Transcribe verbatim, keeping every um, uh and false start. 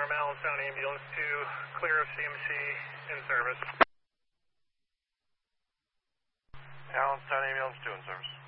alarm, Allenstown Ambulance two, clear of C M C, in service. Allenstown Ambulance two in service.